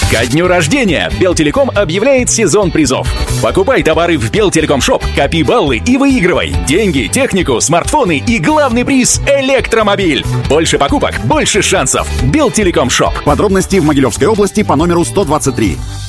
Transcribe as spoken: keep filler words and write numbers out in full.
Ко дню рождения Белтелеком объявляет сезон призов. Покупай товары в Белтелеком Шоп, копи баллы и выигрывай деньги, технику, смартфоны и главный приз — электромобиль. Больше покупок, больше шансов. Белтелеком Шоп. Подробности в Могилевской области по номеру сто двадцать три.